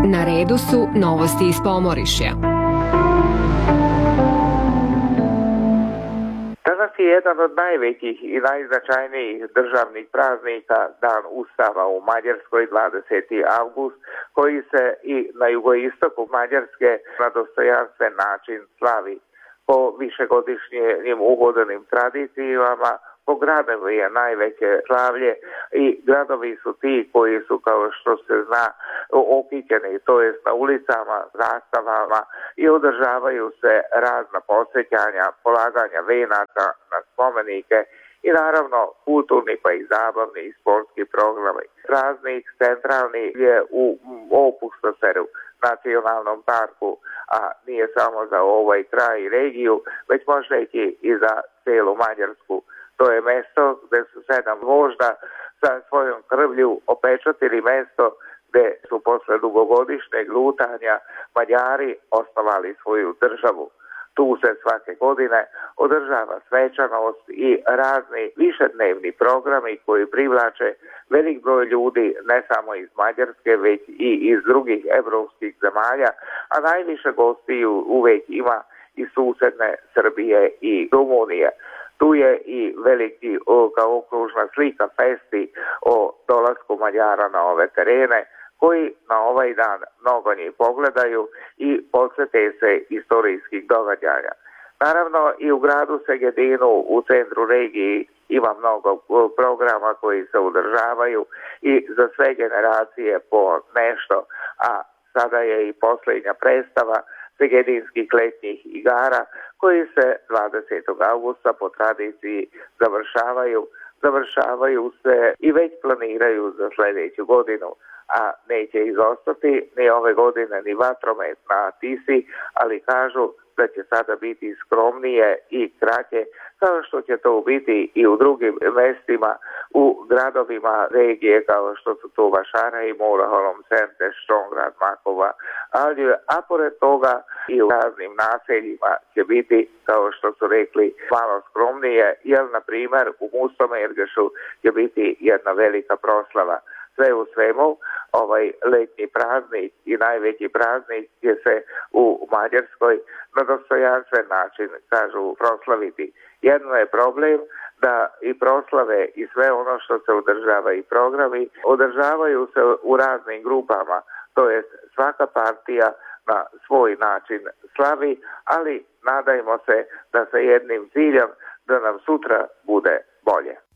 Na redu su novosti iz Pomorišja. Danas je jedan od najvećih i najznačajnijih državnih praznika, Dan Ustava u Mađarskoj, 20. avgust, koji se i na jugoistoku Mađarske na dostojanstven način slavi. Po višegodišnjim uhodanim tradicijama, po gradu je najveće slavlje i gradovi su ti koji su, kao što se zna, okićeni, to jest na ulicama, zastavama, i održavaju se razna posjećanja, polaganja venaca na spomenike i naravno kulturni pa i zabavni i sportski programi. Praznik centralni je u Opustoseru, nacionalnom parku, a nije samo za ovaj kraj i regiju, već može ići i za cijelu Mađarsku. To je mjesto gdje su 7 vožda sa svojom krvlju opečatili mjesto gdje su posle dugogodišnjeg lutanja Mađari osnovali svoju državu. Tu se svake godine održava svečanost i razni višednevni programi koji privlače velik broj ljudi ne samo iz Mađarske, već i iz drugih evropskih zemalja, a najviše gostiju uvijek ima iz susedne Srbije i Rumunije. Tu je i veliki kao okružna slika festi o dolasku Mađara na ove terene, koji na ovaj dan mnogo njih pogledaju i podsjete se istorijskih događaja. Naravno, i u gradu Segedinu, u centru regiji, ima mnogo programa koji se održavaju i za sve generacije po nešto, a sada je i posljednja predstava Segedinskih letnjih igara koji se 20. augusta po tradiciji završavaju se i već planiraju za sljedeću godinu, a neće izostati ni ove godine ni vatromet na Tisi, ali kažu da će sada biti skromnije i kraće, kao što će to biti i u drugim mjestima, u gradovima regije kao što su to Vašara i Molaholom, Sente, Štromgrad, Makova, a pored toga i u raznim naseljima će biti, kao što su rekli, malo skromnije, jer na primjer u Mustomergešu će biti jedna velika proslava. Sve u svemu, ovaj letnji praznik i najveći praznik će se u Mađarskoj na dostojanstven način, kažu, proslaviti. Jedno je problem da i proslave i sve ono što se održava i programi održavaju se u raznim grupama, to jest svaka partija na svoj način slavi, ali nadajmo se da sa jednim ciljem da nam sutra bude bolje.